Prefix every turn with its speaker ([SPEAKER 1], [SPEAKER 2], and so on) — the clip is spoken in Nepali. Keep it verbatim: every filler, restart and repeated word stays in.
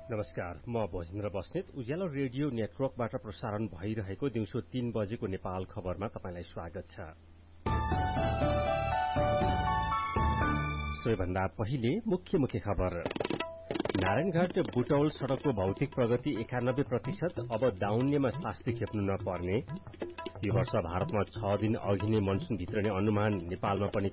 [SPEAKER 1] नमस्कार, म भोजेन्द्र बस्नेत उज्यालो रेडियो नेटवर्कबाट प्रसारण भइरहेको दिउँसो तीन बजेको नेपाल खबरमा तपाईंलाई स्वागत छ। सबैभन्दा पहिले मुख्य मुख्य खबर। नारायणघाट बुटौल सड़कको भौतिक प्रगति एकानब्बे प्रतिशत, अब दाउन्नेमा शास्ति खेप्नु नपर्ने। यो वर्ष भारतमा छ दिन अघि नै मनसून भित्रने अनुमान, नेपालमा पनि